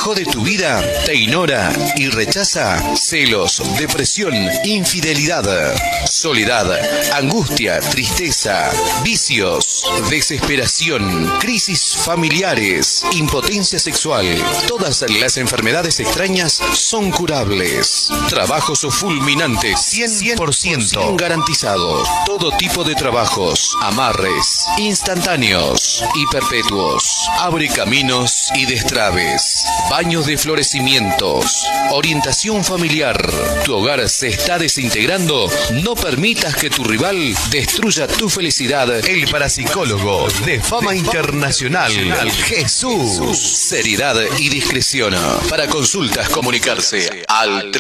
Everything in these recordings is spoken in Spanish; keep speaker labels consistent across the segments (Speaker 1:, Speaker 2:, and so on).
Speaker 1: alejó de tu vida, te ignora y rechaza, celos, depresión, infidelidad, soledad, angustia, tristeza, vicios, desesperación, crisis familiares, impotencia sexual. Todas las enfermedades extrañas son curables. Trabajos fulminantes, 100% garantizados. Todo tipo de trabajos, amarres, instantáneos y perpetuos. Abre caminos y destraves. Baños de florecimientos. Orientación familiar. Tu hogar se está desintegrando. No permitas que tu rival destruya tu felicidad. El parapsicólogo de fama internacional, Jesús. Seriedad y discreción. Para consultas, comunicarse al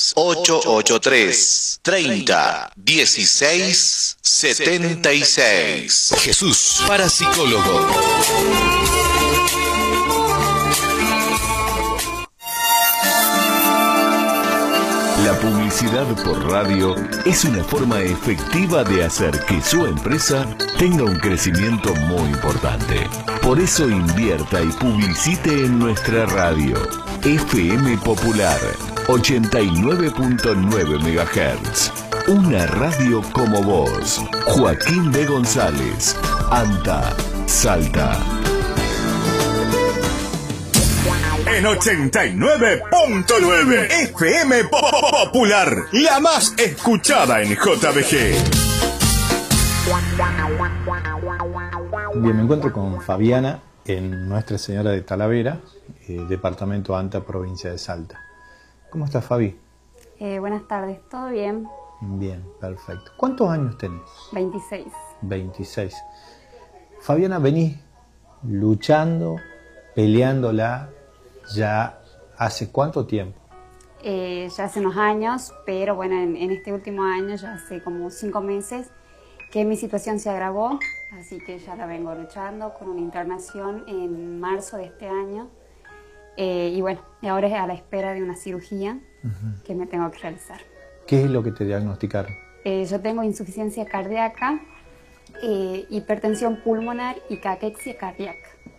Speaker 1: 3883 30 16 76. Jesús, parapsicólogo.
Speaker 2: La publicidad por radio es una forma efectiva de hacer que su empresa tenga un crecimiento muy importante. Por eso invierta y publicite en nuestra radio. FM Popular, 89.9 MHz. Una radio como vos. Joaquín B. González, ANTA, Salta.
Speaker 3: En 89.9 FM Popular, la más escuchada en JBG.
Speaker 4: Bien, me encuentro con Fabiana en Nuestra Señora de Talavera, departamento ANTA, provincia de Salta. ¿Cómo estás, Fabi?
Speaker 5: Buenas tardes, ¿todo bien?
Speaker 4: Bien, perfecto. ¿Cuántos años tenés?
Speaker 5: 26.
Speaker 4: 26. Fabiana, venís luchando, peleándola ya hace ¿cuánto tiempo?
Speaker 5: Ya hace unos años, pero bueno, en este último año, ya hace como 5 meses, que mi situación se agravó, así que ya la vengo luchando con una internación en marzo de este año. Y bueno, ahora es a la espera de una cirugía que me tengo que realizar.
Speaker 4: ¿Qué es lo que te diagnosticaron?
Speaker 5: Yo tengo insuficiencia cardíaca, hipertensión pulmonar y caquexia cardíaca.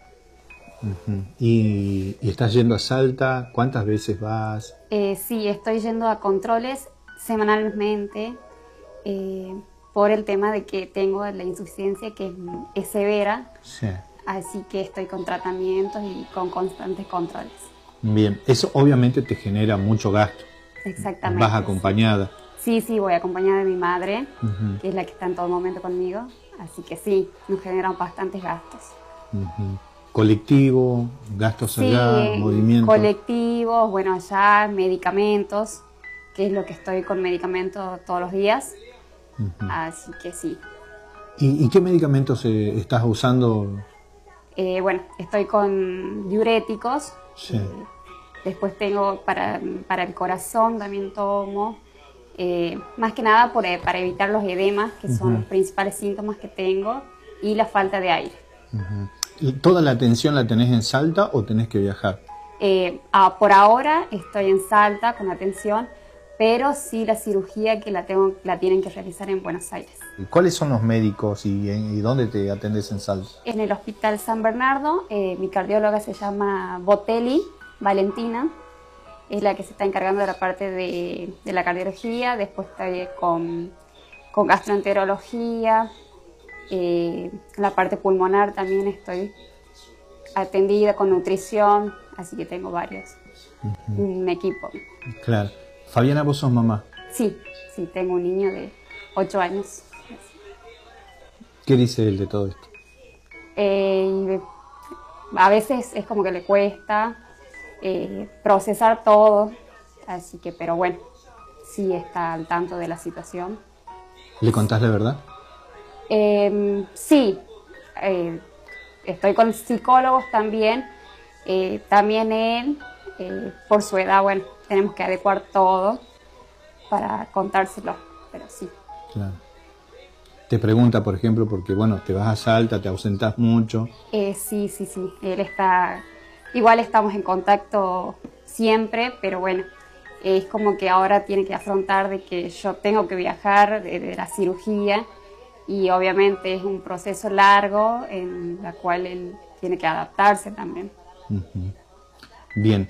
Speaker 4: ¿Y estás yendo a Salta? ¿Cuántas veces vas?
Speaker 5: Sí, estoy yendo a controles semanalmente por el tema de que tengo la insuficiencia que es severa. Sí. Así que estoy con tratamientos y con constantes controles.
Speaker 4: Bien, eso obviamente te genera mucho gasto.
Speaker 5: Exactamente.
Speaker 4: ¿Vas acompañada?
Speaker 5: Sí, voy acompañada de mi madre, que es la que está en todo momento conmigo. Así que sí, nos generan bastantes gastos.
Speaker 4: ¿Colectivo? ¿Gastos allá? ¿Movimientos?
Speaker 5: Colectivos, bueno, allá, medicamentos, que es lo que estoy con medicamentos todos los días. Así que sí.
Speaker 4: ¿Y qué medicamentos estás usando?
Speaker 5: Bueno, estoy con diuréticos. Sí. Después tengo para el corazón, también tomo. Más que nada para evitar los edemas, que son los principales síntomas que tengo, y la falta de aire.
Speaker 4: ¿Y toda la atención la tenés en Salta o tenés que viajar?
Speaker 5: Por ahora estoy en Salta con atención, pero sí la cirugía que la tienen que realizar en Buenos Aires.
Speaker 4: ¿Cuáles son los médicos y dónde te atendes en Salta?
Speaker 5: En el Hospital San Bernardo. Mi cardióloga se llama Botelli, Valentina, es la que se está encargando de la parte de la cardiología. Después estoy con gastroenterología, la parte pulmonar también estoy atendida, con nutrición, así que tengo varios, un equipo.
Speaker 4: Claro. Fabiana, ¿vos sos mamá?
Speaker 5: Sí, tengo un niño de 8 años.
Speaker 4: ¿Qué dice él de todo esto?
Speaker 5: A veces es como que le cuesta procesar todo, así que, pero bueno, sí está al tanto de la situación.
Speaker 4: ¿Le contás la verdad?
Speaker 5: Sí, estoy con psicólogos también, también él, por su edad, bueno, tenemos que adecuar todo para contárselo, pero sí.
Speaker 4: Claro. Te pregunta, por ejemplo, porque bueno, te vas a Salta, te ausentas mucho.
Speaker 5: Sí, él está, igual estamos en contacto siempre, pero bueno, es como que ahora tiene que afrontar de que yo tengo que viajar de la cirugía, y obviamente es un proceso largo en la cual él tiene que adaptarse también.
Speaker 4: Bien.